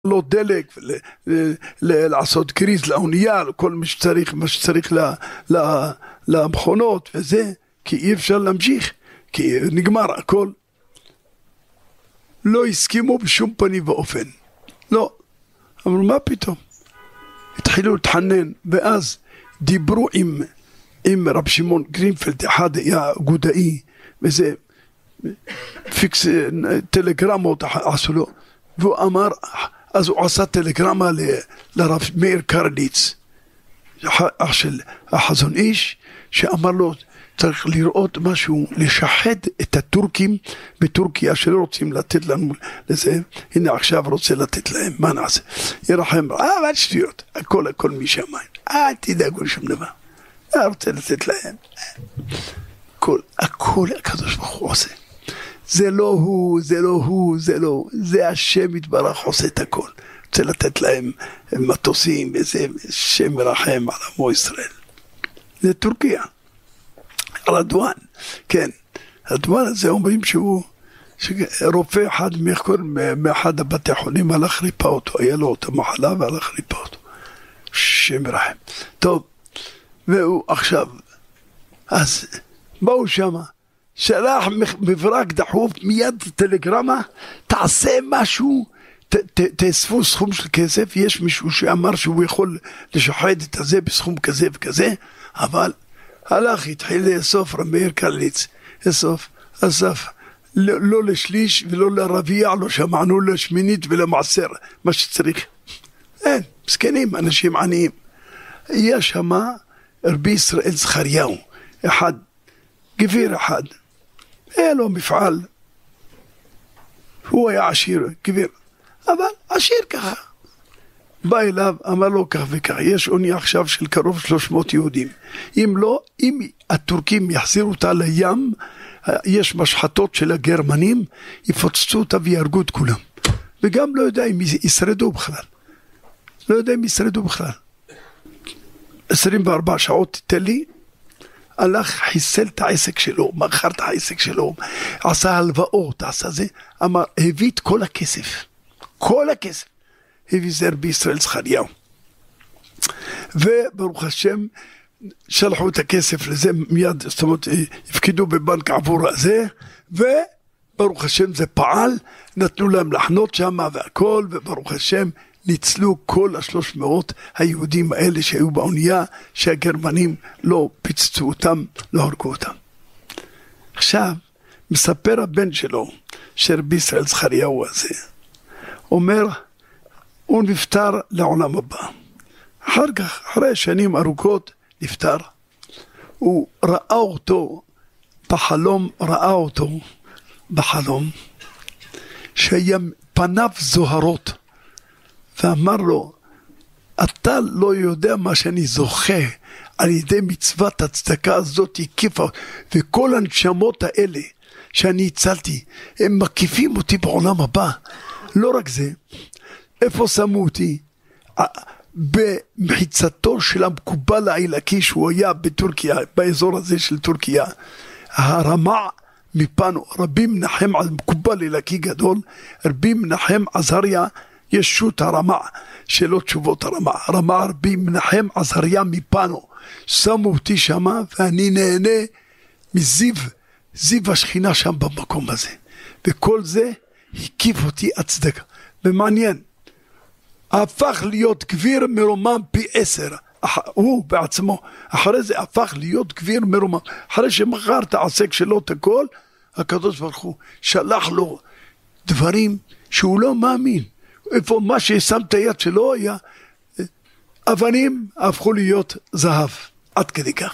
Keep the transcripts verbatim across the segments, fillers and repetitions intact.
לו דלק, לעשות קריז לאונייה, כל מה שצריך, מה שצריך למכונות וזה, כי אי אפשר להמשיך, כי נגמר הכל. לא הסכימו בשום פנים ואופן, לא. אמרו מה פתאום? התחילו להתחנן, ואז דיברו עם, עם רב שמעון גרינפלד, אחד היה גודאי, וזה פיקס טלגרמות עשו לו, והוא אמר, אז הוא עשה טלגרמה לרב מאיר קרליץ, אח של החזון איש, שאמר לו, צריך לראות משהו, לשחד את הטורקים בטורקיה שלא רוצים לתת לנו לזה, הנה עכשיו רוצה לתת להם, מה נעשה? ירחם, אה, מה שטויות, הכל הכל משמיים, אל תדאגו לשום דבר, אני רוצה לתת להם, הכל, הכל הקדוש ברוך הוא עושה, זה לא הוא, זה לא הוא, זה לא, זה השם יתברך עושה את הכל, רוצה לתת להם מטוסים, וזה שם מרחם על עמו ישראל, זה טורקיה. רדואן, כן, רדואן הזה אומרים שהוא, רופא אחד מאחד הבתי חולים הלך ריפא אותו, היה לו את המחלה והלך ריפא אותו, שם רחם. טוב, והוא עכשיו, אז באו שמה, שלח מברק דחוף מיד טלגרמה, תעשה משהו, ת, ת, תאספו סכום של כסף, יש מישהו שאמר שהוא יכול לשחד את זה בסכום כזה וכזה, אבל הלך, התחיל לאסוף רב מאיר קרליץ, אסוף, אסף, לא, לא לשליש ולא לרביע, לא שמענו לשמינית ולמעשר, מה שצריך. אין, מסכנים, אנשים עניים. היה שמה רבי ישראל זכריהו, אחד, גביר אחד, היה לו מפעל, הוא היה עשיר, גביר, אבל עשיר ככה. בא אליו, אמר לו כך וכך, יש אונייה עכשיו של קרוב שלוש מאות יהודים. אם לא, אם הטורקים יחזירו אותה לים, יש משחטות של הגרמנים, יפוצצו אותה ויהרגו את כולם. וגם לא יודע אם ישרדו בכלל. לא יודע אם ישרדו בכלל. עשרים וארבע שעות תן לי, הלך, חיסל את העסק שלו, מכר את העסק שלו, עשה הלוואות, עשה זה, אמר, הביא את כל הכסף. כל הכסף. הביא זה רבי ישראל זכריהו, וברוך השם שלחו את הכסף לזה מיד, זאת אומרת הפקידו בבנק עבור הזה, וברוך השם זה פעל, נתנו להם לחנות שם והכל, וברוך השם ניצלו כל השלוש מאות היהודים האלה שהיו באונייה, שהגרמנים לא פיצצו אותם, לא הרגו אותם. עכשיו מספר הבן שלו שרבי ישראל זכריהו הזה אומר, הוא נפטר לעולם הבא. אחר כך, אחרי שנים ארוכות, נפטר. הוא ראה אותו בחלום, ראה אותו בחלום, שפניו זוהרות, ואמר לו, אתה לא יודע מה שאני זוכה, על ידי מצוות הצדקה הזאת הקיפה, וכל הנשמות האלה שאני הצלתי, הם מקיפים אותי בעולם הבא. לא רק זה, איפה שמו אותי? במחיצתו של המקובל העילקי שהוא היה בטורקיה, באזור הזה של טורקיה, הרמ"ע מפנו, רבי מנחם על מקובל עילקי גדול, רבי מנחם עזריה, ישות הרמ"ע, שלא תשובות הרמ"ע, רמ"ע רבי מנחם עזריה מפנו, שמו אותי שמה ואני נהנה מזיו, זיו השכינה שם במקום הזה, וכל זה הקיף אותי הצדקה, ומעניין, הפך להיות גביר מרומם פי עשר, הוא בעצמו, אחרי זה הפך להיות גביר מרומם, אחרי שמחר את העסק שלו את הכל, הקדוש ברוך הוא שלח לו דברים שהוא לא מאמין, איפה מה ששם את היד שלו היה, אבנים הפכו להיות זהב, עד כדי כך.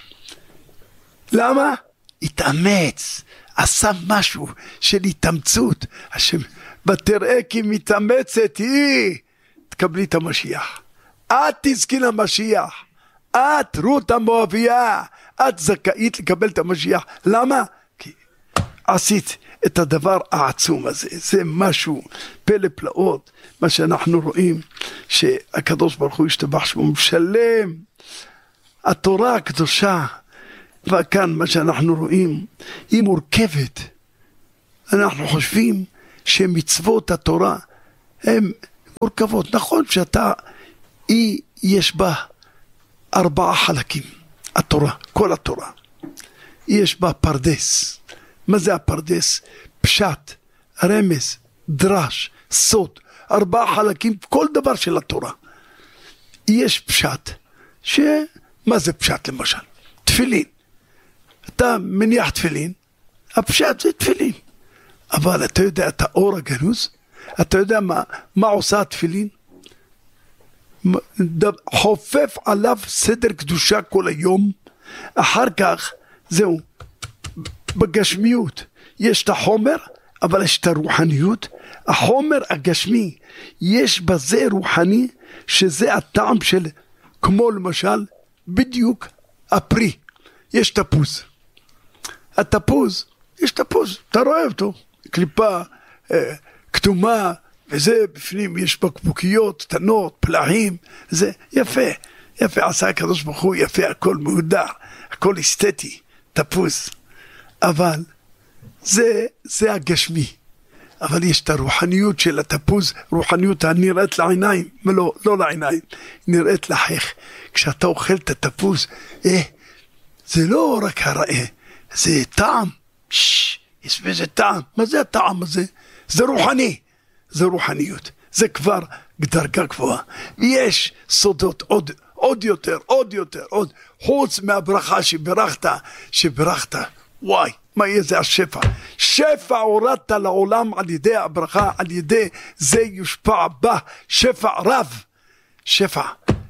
למה? התאמץ, עשה משהו של התאמצות, השם, ותראה כי מתאמצת היא, תקבלי את המשיח, את תזכי למשיח, את רות המואביה, את זכאית לקבל את המשיח. למה? כי עשית את הדבר העצום הזה, זה משהו פלא פלאות, מה שאנחנו רואים שהקדוש ברוך הוא ישתבח שמו משלם, התורה הקדושה, וכאן מה שאנחנו רואים היא מורכבת. אנחנו חושבים שמצוות התורה הם מורכבות. נכון שאתה, היא יש בה ארבעה חלקים, התורה, כל התורה. יש בה פרדס. מה זה הפרדס? פשט, רמז, דרש, סוד, ארבעה חלקים, כל דבר של התורה. יש פשט, שמה זה פשט למשל? תפילין. אתה מניח תפילין, הפשט זה תפילין. אבל אתה יודע את האור הגנוז? אתה יודע מה, מה עושה התפילין? חופף עליו סדר קדושה כל היום, אחר כך זהו, בגשמיות יש את החומר, אבל יש את הרוחניות. החומר הגשמי יש בזה רוחני, שזה הטעם של, כמו למשל בדיוק הפרי, יש תפוז, התפוז, יש תפוז, אתה רואה אותו, קליפה אה, כתומה, וזה בפנים יש בקבוקיות, תנות, פלאים, זה יפה, יפה עשה הקדוש ברוך הוא, יפה, הכל מהודר, הכל אסתטי, תפוז. אבל זה, זה הגשמי. אבל יש את הרוחניות של התפוז, רוחניות הנראית לעיניים, ולא, לא לעיניים, נראית לחך. כשאתה אוכל את התפוז, אה, זה לא רק הראה, זה טעם, שש, יש בזה טעם. מה זה הטעם הזה? זה רוחני, זה רוחניות, זה כבר דרגה גבוהה. ויש סודות עוד, עוד יותר, עוד יותר, עוד, חוץ מהברכה שברכת, שברכת, וואי, מה יהיה זה השפע? שפע הורדת לעולם על ידי הברכה, על ידי זה יושפע בה, שפע רב, שפע,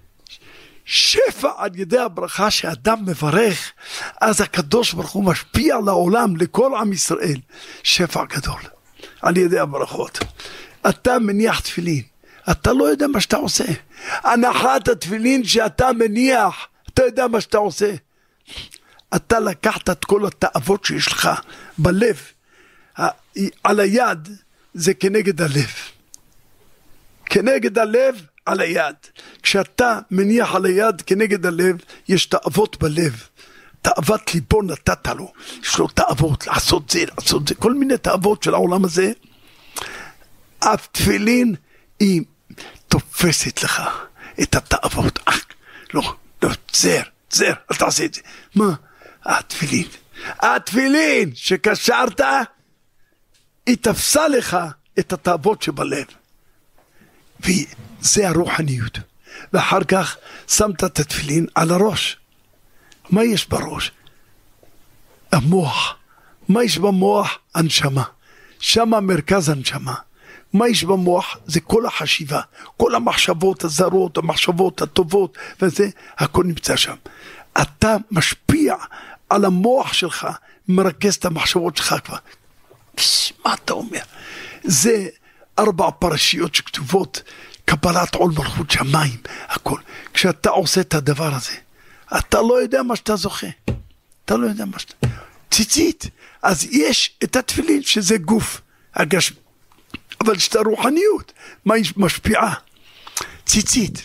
שפע על ידי הברכה שאדם מברך, אז הקדוש ברוך הוא משפיע לעולם, לכל עם ישראל, שפע גדול, על ידי הברכות. אתה מניח תפילין, אתה לא יודע מה שאתה עושה, הנחת התפילין שאתה מניח, אתה יודע מה שאתה עושה, אתה לקחת את כל התאוות שיש לך בלב, על היד זה כנגד הלב, כנגד הלב על היד. כשאתה מניח על היד כנגד הלב, יש תאוות בלב, תאוות ליבו נתת לו, יש לו תאוות לעשות זה, לעשות זה, כל מיני תאוות של העולם הזה. אף תפילין היא תופסת לך את התאוות. אה, לא, לא, זר, זר, אל תעשה את זה. מה? התפילין, התפילין שקשרת, היא תפסה לך את התאוות שבלב, וזה הרוחניות. ואחר כך שמת את התפילין על הראש. מה יש בראש? המוח. מה יש במוח? הנשמה. שם מרכז הנשמה. מה יש במוח? זה כל החשיבה, כל המחשבות הזרות, המחשבות הטובות, וזה הכל נמצא שם. אתה משפיע על המוח שלך, מרכז את המחשבות שלך כבר. מה אתה אומר? זה ארבע פרשיות שכתובות, קבלת עול מלכות שמיים, הכל. כשאתה עושה את הדבר הזה, אתה לא יודע מה שאתה זוכה. אתה לא יודע מה שאתה... ציצית. אז יש את התפילין שזה גוף, הגשמי. אבל יש את הרוחניות. מה יש משפיעה? ציצית.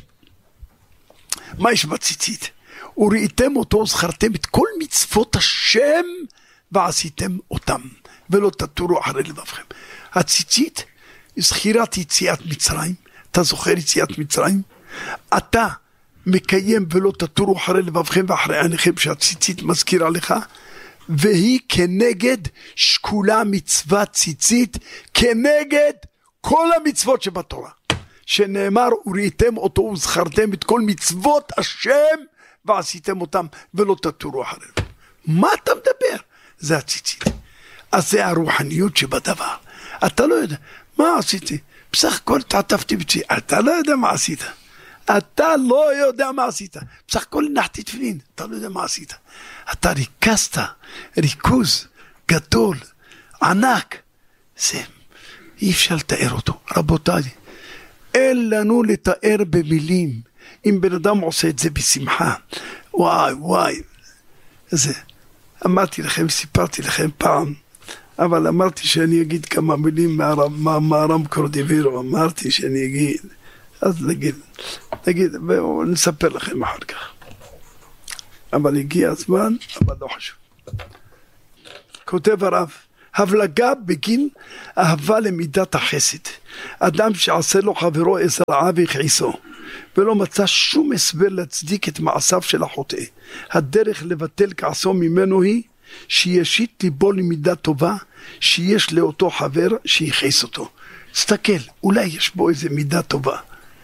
מה יש בציצית? וראיתם אותו, זכרתם את כל מצוות השם ועשיתם אותם, ולא תטורו אחרי לבבכם. הציצית, זכירת יציאת מצרים, אתה זוכר יציאת מצרים? אתה מקיים ולא תטורו אחרי לבבכם ואחרי עיניכם, שהציצית מזכירה לך, והיא כנגד שקולה מצוות ציצית, כנגד כל המצוות שבתורה, שנאמר וראיתם אותו וזכרתם את כל מצוות השם ועשיתם אותם ולא תטורו אחריהם. מה אתה מדבר? זה הציצית. אז זה הרוחניות שבדבר. אתה לא יודע מה עשיתי, בסך הכל תעטפתי בציצית, אתה לא יודע מה עשית, אתה לא יודע מה עשית, בסך הכל נחתי תפילין, אתה לא יודע מה עשית. אתה ריכזת ריכוז גדול, ענק. זה אי אפשר לתאר אותו. רבותיי, אין לנו לתאר במילים. אם בן אדם עושה את זה בשמחה, וואי וואי, זה אמרתי לכם, סיפרתי לכם פעם, אבל אמרתי שאני אגיד כמה מילים מהרם קורדיבירו, אמרתי שאני אגיד, אז נגיד, נגיד, ונספר לכם אחר כך. אבל הגיע הזמן, אבל לא חשוב. כותב הרב, הבלגה בגין אהבה למידת החסד. אדם שעשה לו חברו עשר רעה והכעיסו, ולא מצא שום הסבר להצדיק את מעשיו של החוטא. הדרך לבטל כעסו ממנו היא שישית ליבו למידה טובה שיש לאותו חבר שיכעיס אותו. תסתכל, אולי יש בו איזה מידה טובה,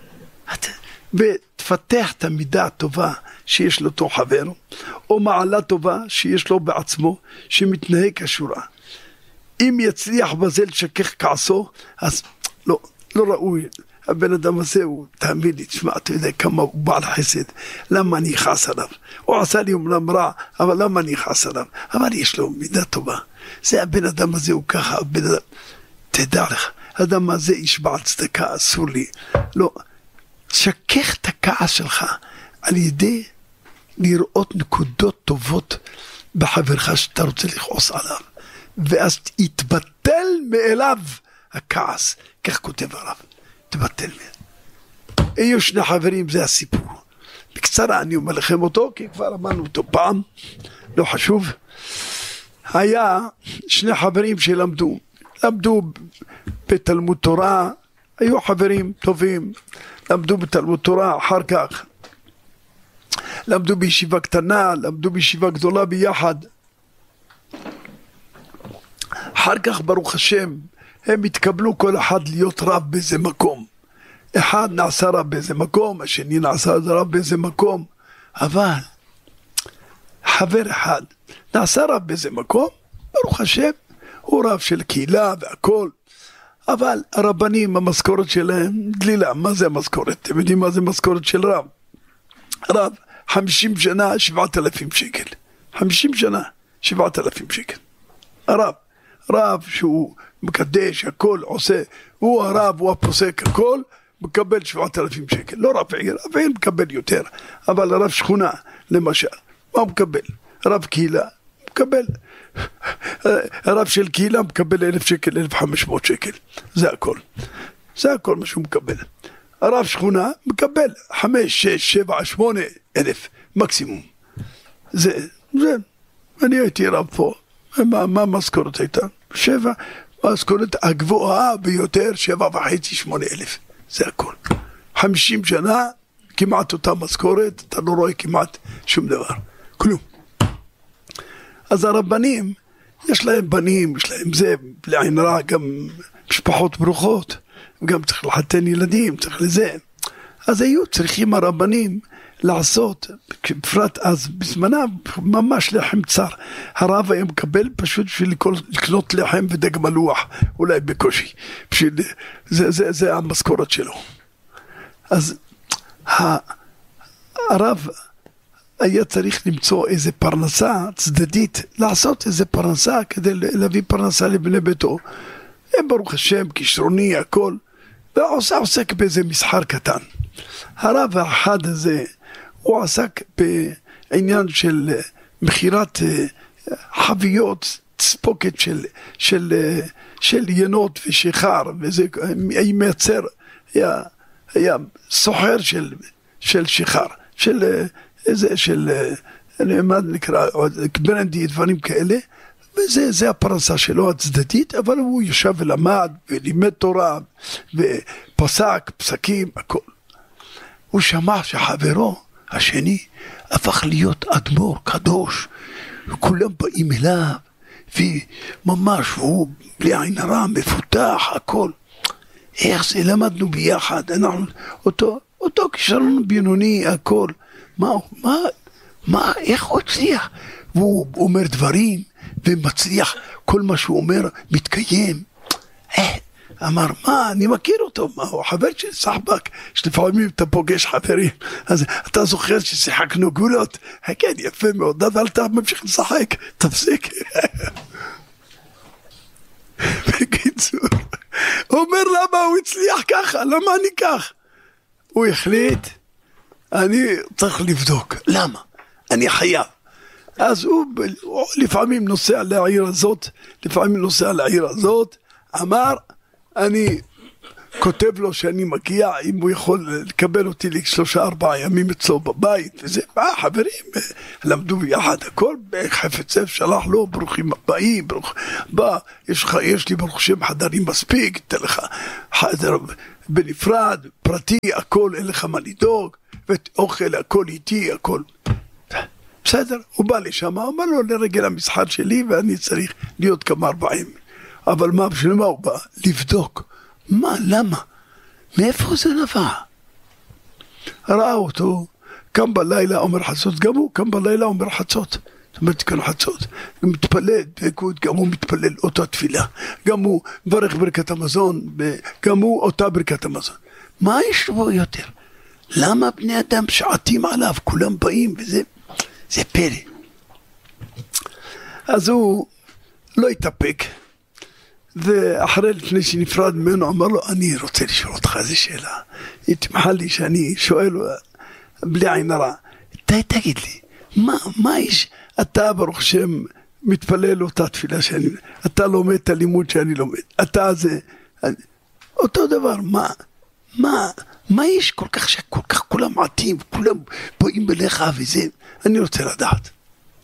ותפתח את המידה הטובה שיש לאותו חבר, או מעלה טובה שיש לו בעצמו, שמתנהג כשורה. אם יצליח בזה לשכך כעסו, אז לא, לא ראוי. הבן אדם הזה הוא, תאמין לי, תשמע, אתה יודע כמה הוא בעל חסד, למה אני אכעס עליו? הוא עשה לי אומנם רע, אבל למה אני אכעס עליו? אבל יש לו מידה טובה. זה הבן אדם הזה הוא ככה, הבן אדם, תדע לך, האדם הזה איש בעל צדקה, אסור לי. לא, שכך את הכעס שלך על ידי לראות נקודות טובות בחברך שאתה רוצה לכעוס עליו, ואז יתבטל מאליו הכעס. כך כותב הרב, תבטל מאליו. היו שני חברים, זה הסיפור. בקצרה אני אומר לכם אותו, כי כבר אמרנו אותו פעם, לא חשוב. היה שני חברים שלמדו, למדו בתלמוד תורה, היו חברים טובים, למדו בתלמוד תורה, אחר כך למדו בישיבה קטנה, למדו בישיבה גדולה ביחד. אחר כך ברוך השם הם התקבלו כל אחד להיות רב באיזה מקום. אחד נעשה רב באיזה מקום, השני נעשה רב באיזה מקום, אבל חבר אחד נעשה רב באיזה מקום, ברוך השם הוא רב של קהילה והכל, אבל הרבנים, המשכורת שלהם דלילה. מה זה המשכורת? אתם יודעים מה זה משכורת של רב? רב חמישים שנה שבעת אלפים שקל, חמישים שנה שבעת אלפים שקל. הרב, רב שהוא מקדש הכל עושה, הוא הרב, הוא הפוסק הכל, מקבל שבעת אלפים שקל. לא רב עיר, רב עיר מקבל יותר, אבל רב שכונה למשל, מה הוא מקבל? רב קהילה מקבל, הרב של קהילה מקבל אלף שקל, אלף וחמש מאות שקל, זה הכל, זה הכל מה שהוא מקבל. הרב שכונה מקבל חמש, שש, שבע, שמונה אלף מקסימום. זה, זה, אני הייתי רב פה, מה, מה המשכורת הייתה? שבע, המשכורת הגבוהה ביותר, שבע וחצי, שמונה אלף, זה הכל. חמישים שנה, כמעט אותה משכורת, אתה לא רואה כמעט שום דבר, כלום. אז הרבנים, יש להם בנים, יש להם זה, לעין רע, גם משפחות ברוכות, גם צריך לחתן ילדים, צריך לזה. אז היו צריכים הרבנים לעשות, בפרט אז בזמנם, ממש לחם צר. הרב היה מקבל פשוט בשביל לקנות לחם ודג מלוח, אולי בקושי. בשביל, זה, זה, זה המשכורת שלו. אז הרב היה צריך למצוא איזה פרנסה צדדית, לעשות איזה פרנסה כדי להביא פרנסה לבני ביתו. הם ברוך השם, כישרוני, הכל, ועושה עוסק באיזה מסחר קטן. הרב האחד הזה, הוא עסק בעניין של מחירת חביות, תספוקת של, של, של ינות ושיכר, וזה היה מייצר, היה, היה סוחר של, של שיכר, של איזה, של, מה נקרא, ברנדי, דברים כאלה, וזה, זה הפרנסה שלו הצדדית, אבל הוא יושב ולמד, ולימד תורה, ופסק, פסקים, הכל. הוא שמע שחברו השני הפך להיות אדמו"ר קדוש, וכולם באים אליו, וממש הוא בלי עין הרע, מפותח, הכל. איך זה למדנו ביחד, אנחנו, אותו, אותו כישרון בינוני, הכל. מה, מה, מה, איך הוא הצליח? והוא אומר דברים, ומצליח, כל מה שהוא אומר מתקיים. אה, אמר, מה, אני מכיר אותו, מה, הוא חבר של סחבק, שלפעמים אתה פוגש חברים, אז אתה זוכר ששיחקנו גולות? כן, יפה מאוד, אבל אתה ממשיך לשחק, תפסיק. בקיצור, הוא אומר, למה הוא הצליח ככה? למה אני כך? הוא החליט, אני צריך לבדוק, למה? אני חייב. אז הוא, הוא לפעמים נוסע לעיר הזאת, לפעמים נוסע לעיר הזאת, אמר, אני כותב לו שאני מגיע, אם הוא יכול לקבל אותי לשלושה ארבעה ימים אצלו בבית, וזה, מה חברים, למדו ביחד הכל, חפץ לב שלח לו, ברוכים הבאים, ברוך, בא, יש, לך, יש לי ברוך שם חדרים מספיק, תן לך חדר בנפרד, פרטי, הכל, אין לך מה לדאוג, ואוכל, הכל איתי, הכל. בסדר, הוא בא לי שם, אמר לו לרגל המשחק שלי, ואני צריך להיות כמה ארבעים. אבל מה, בשביל מה הוא בא? לבדוק. מה, למה? מאיפה זה נבע? ראה אותו, קם בלילה אומר חצות, גם הוא קם בלילה אומר חצות. זאת אומרת, כאן חצות. הוא מתפלל, גם הוא מתפלל אותה תפילה. גם הוא מברך ברכת המזון, גם הוא אותה ברכת המזון. מה יש בו יותר? למה בני אדם שעתים עליו, כולם באים וזה, זה פלא. אז הוא לא התאפק. ואחרי לפני שנפרד ממנו אמר לו, אני רוצה לשאול אותך איזה שאלה. התמחה לי שאני שואל בלי עין הרע, תגיד לי, מה, מה יש, אתה ברוך שם מתפלל אותה תפילה שאני, אתה לומד את הלימוד שאני לומד, אתה זה, אותו דבר, מה, מה, מה יש כל כך שכל כך כולם עטים, כולם באים אליך וזה, אני רוצה לדעת.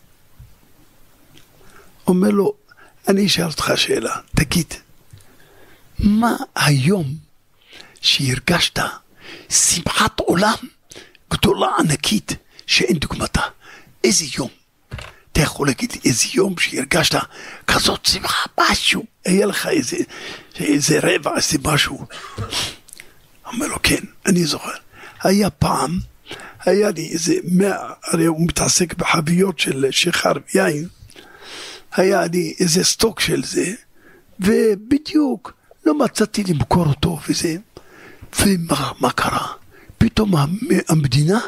אומר לו, אני אשאל אותך שאלה, תגיד, מה היום שהרגשת שמחת עולם גדולה ענקית שאין דוגמתה? איזה יום? אתה יכול להגיד לי איזה יום שהרגשת כזאת שמחה, משהו, היה לך איזה, איזה רבע, איזה משהו. אומר לו, כן, אני זוכר. היה פעם, היה לי איזה מאה, הרי הוא מתעסק בחביות של שחר ויין, היה לי איזה סטוק של זה, ובדיוק לא מצאתי למכור אותו וזה, ומה מה קרה? פתאום המדינה,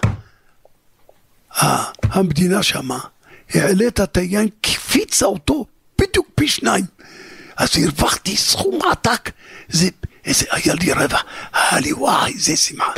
המדינה שמה, העלית את היין, קפיצה אותו, בדיוק פי שניים. אז הרווחתי סכום עתק, זה, איזה, היה לי רבע, היה לי וואי, זה שמחה.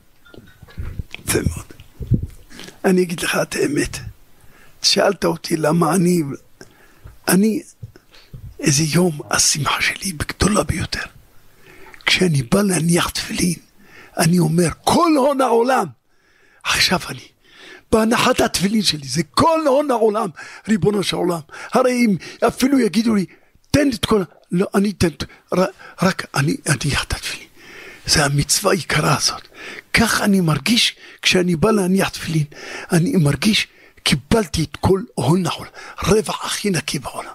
זה מאוד. אני אגיד לך את האמת, שאלת אותי למה אני, אני, איזה יום השמחה שלי בגדולה ביותר. כשאני בא להניח תפילין, אני אומר, כל הון העולם, עכשיו אני, בהנחת התפילין שלי, זה כל הון העולם, ריבונו של עולם. הרי אם אפילו יגידו לי, תן את כל, לא, אני תן, רק אני אניח את התפילין. זה המצווה העיקרה הזאת. כך אני מרגיש, כשאני בא להניח תפילין, אני מרגיש, קיבלתי את כל הון העולם, רווח הכי נקי בעולם.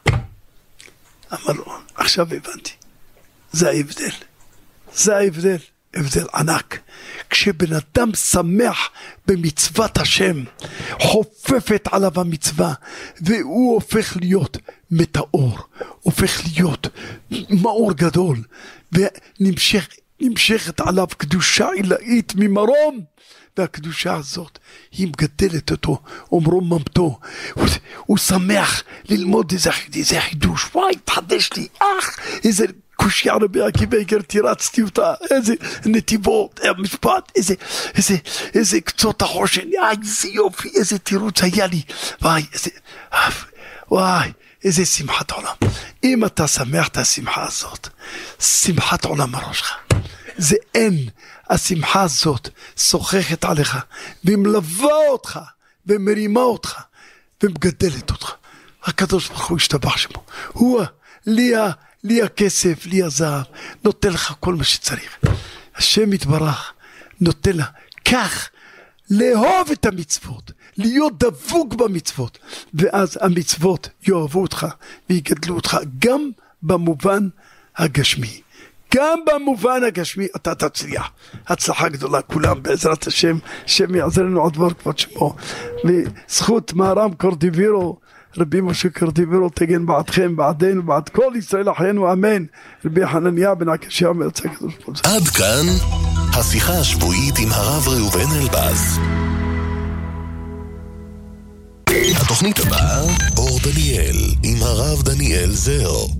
אמר לו, עכשיו הבנתי, זה ההבדל, זה ההבדל, הבדל ענק. כשבן אדם שמח במצוות השם, חופפת עליו המצווה, והוא הופך להיות מטאור, הופך להיות מאור גדול, ונמשך, נמשכת עליו קדושה עילאית ממרום, והקדושה הזאת היא מגדלת אותו ומרוממתו, הוא, הוא שמח ללמוד איזה, איזה חידוש, וואי תחדש לי, אך איזה קושי רבי עקיבא איגר, תירצתי אותה, איזה נתיבות, משפט, איזה, איזה, איזה קצות החושן, איזה יופי, איזה תירוץ היה לי, וואי, איזה, וואי, איזה שמחת עולם. אם אתה שמח את השמחה הזאת, שמחת עולם הראשך, זה אין, השמחה הזאת שוחחת עליך, ומלווה אותך, ומרימה אותך, ומגדלת אותך. הקדוש ברוך הוא ישתבח שמו, הוא, לי, לי הכסף, לי הזהב, נותן לך כל מה שצריך. השם יתברך, נותן לה, כך, לאהוב את המצוות, להיות דבוק במצוות, ואז המצוות יאהבו אותך, ויגדלו אותך, גם במובן הגשמי. גם במובן הגשמי אתה תצליח. הצלחה גדולה כולם בעזרת השם, השם יעזר לנו עוד דבר כבוד שמו. וזכות מהר"ם קורדיבירו, רבי משה קורדיבירו תגן בעדכם, בעדנו, בעד כל ישראל אחרינו, אמן. רבי חנניה בן עקשיא מרצה הקדוש ברוך הוא. עד כאן השיחה השבועית עם הרב ראובן אלבז. התוכנית הבאה, אור דניאל עם הרב דניאל זר.